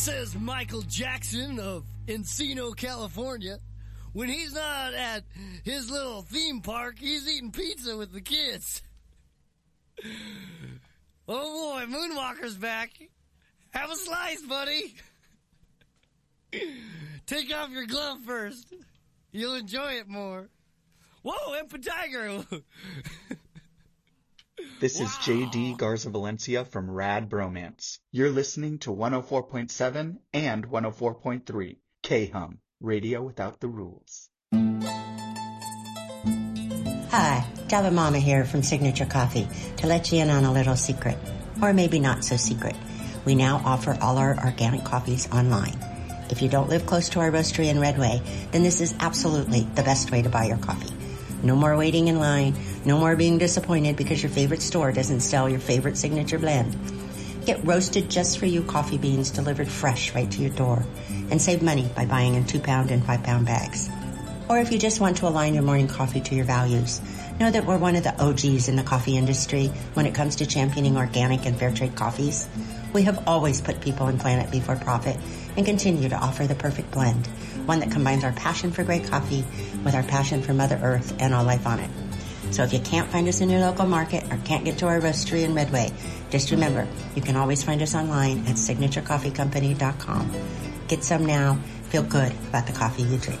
Says Michael Jackson of Encino, California. When he's not at his little theme park, he's eating pizza with the kids. Oh boy, Moonwalker's back. Have a slice, buddy. Take off your glove first. You'll enjoy it more. Whoa, Empa Tiger. This is JD Garza Valencia from Rad Bromance. You're listening to 104.7 and 104.3 K-Hum, radio without the rules. Hi, Java Mama here from Signature Coffee to let you in on a little secret, or maybe not so secret. We now offer all our organic coffees online. If you don't live close to our roastery in Redway, then this is absolutely the best way to buy your coffee. No more waiting in line, no more being disappointed because your favorite store doesn't sell your favorite signature blend. Get roasted just for you coffee beans delivered fresh right to your door, and save money by buying in 2-pound and 5-pound bags. Or if you just want to align your morning coffee to your values, know that we're one of the OGs in the coffee industry when it comes to championing organic and fair trade coffees. We have always put people and planet before profit and continue to offer the perfect blend, one that combines our passion for great coffee with our passion for Mother Earth and all life on it. So if you can't find us in your local market or can't get to our roastery in Redway, just remember, you can always find us online at signaturecoffeecompany.com. Get some now. Feel good about the coffee you drink.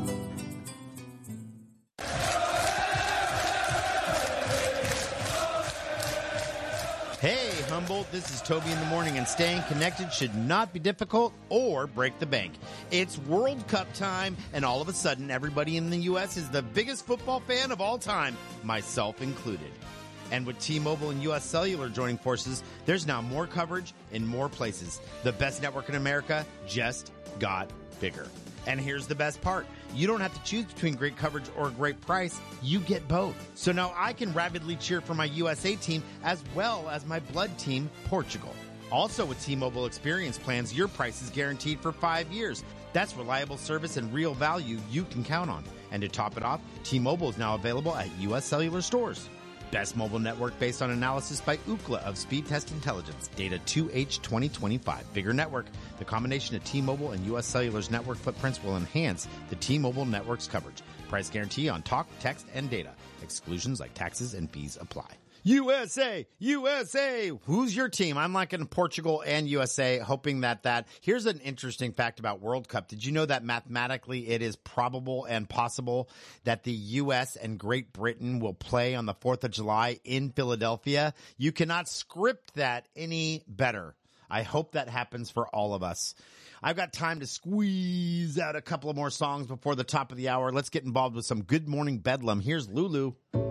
Hey, Humboldt, this is Toby in the morning, and staying connected should not be difficult or break the bank. It's World Cup time, and all of a sudden, everybody in the U.S. is the biggest football fan of all time, myself included. And with T-Mobile and U.S. Cellular joining forces, there's now more coverage in more places. The best network in America just got bigger. And here's the best part. You don't have to choose between great coverage or a great price. You get both. So now I can rabidly cheer for my USA team as well as my blood team, Portugal. Also with T-Mobile Experience plans, your price is guaranteed for 5 years. That's reliable service and real value you can count on. And to top it off, T-Mobile is now available at U.S. Cellular stores. Best mobile network based on analysis by Ookla of Speed Test Intelligence. Data 2H 2025. Bigger network. The combination of T-Mobile and U.S. Cellular's network footprints will enhance the T-Mobile network's coverage. Price guarantee on talk, text, and data. Exclusions like taxes and fees apply. USA! USA! Who's your team? I'm liking Portugal and USA, hoping that. Here's an interesting fact about World Cup. Did you know that mathematically it is probable and possible that the U.S. and Great Britain will play on the 4th of July in Philadelphia? You cannot script that any better. I hope that happens for all of us. I've got time to squeeze out a couple of more songs before the top of the hour. Let's get involved with some Good Morning Bedlam. Here's Lulu.